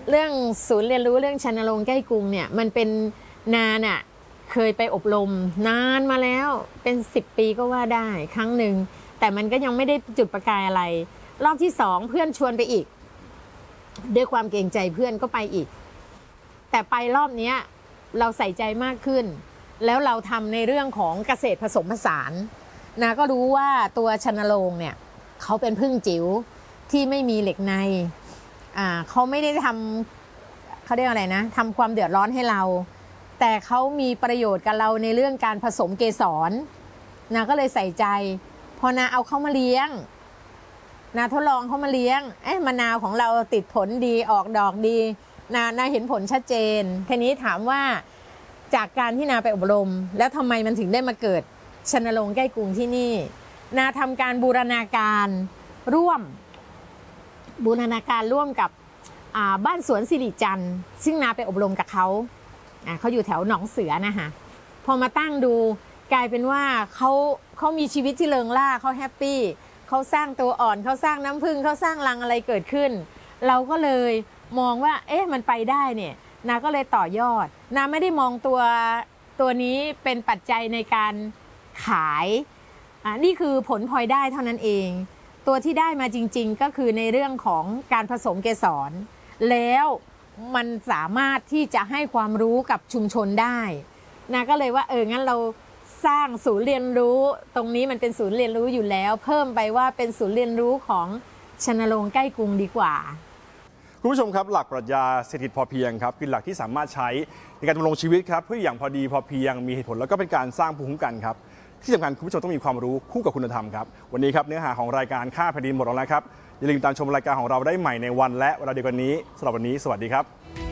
เรื่องศูนย์เรียนรู้เรื่องชันรงค์ใกล้กรุงเนี่ยมันเป็นนานอ่ะเคยไปอบรมนานมาแล้วเป็น10 ปีก็ว่าได้ครั้งหนึ่งแต่มันก็ยังไม่ได้จุดประกายอะไรรอบที่2เพื่อนชวนไปอีกด้วยความเกรงใจเพื่อนก็ไปอีกแต่ไปรอบนี้เราใส่ใจมากขึ้นแล้วเราทำในเรื่องของเกษตรผสมผสานนะก็รู้ว่าตัวชันรงค์เนี่ยเขาเป็นพึ่งจิ๋วที่ไม่มีเหล็กในเขาไม่ได้ทำเขาเรียกอะไรนะทำความเดือดร้อนให้เราแต่เขามีประโยชน์กับเราในเรื่องการผสมเกสรนะก็เลยใส่ใจพอนาเอาเขามาเลี้ยงนาทดลองเขามาเลี้ยงมะนาวของเราติดผลดีออกดอกดีนาเห็นผลชัดเจนทีนี้ถามว่าจากการที่นาไปอบรมแล้วทำไมมันถึงได้มาเกิดชันรงค์ใกล้กรุงที่นี่นาทำการบูรณาการร่วมกับบ้านสวนสิริจันทร์ซึ่งนาไปอบรมกับเขาอยู่แถวหนองเสือนะคะพอมาตั้งดูกลายเป็นว่าเขามีชีวิตที่เริงร่าเขาแฮปปี้เขาสร้างตัวอ่อนเขาสร้างน้ำผึ้งเขาสร้างรังอะไรเกิดขึ้นเราก็เลยมองว่ามันไปได้เนี่ยนาก็เลยต่อยอดนาไม่ได้มองตัวนี้เป็นปัจจัยในการขายนี่คือผลพลอยได้เท่านั้นเองตัวที่ได้มาจริงๆก็คือในเรื่องของการผสมเกสรแล้วมันสามารถที่จะให้ความรู้กับชุมชนได้นาก็เลยว่างั้นเราสร้างศูนย์เรียนรู้ตรงนี้มันเป็นศูนย์เรียนรู้อยู่แล้วเพิ่มไปว่าเป็นศูนย์เรียนรู้ของชันรงค์ใกล้กรุงดีกว่าคุณผู้ชมครับหลักปรัชญาเศรษฐกิจพอเพียงครับคือหลักที่สามารถใช้ในการดำรงชีวิตครับเพื่ออย่างพอดีพอเพียงมีเหตุผลแล้วก็เป็นการสร้างภูมิคุ้มกันครับที่สำคัญคุณผู้ชมต้องมีความรู้คู่กับคุณธรรมครับวันนี้ครับเนื้อหาของรายการค่าแผ่นดินหมดแล้วครับอย่าลืมตามชมรายการของเราได้ใหม่ในวันและเวลาเดียวกันนี้สำหรับวันนี้สวัสดีครับ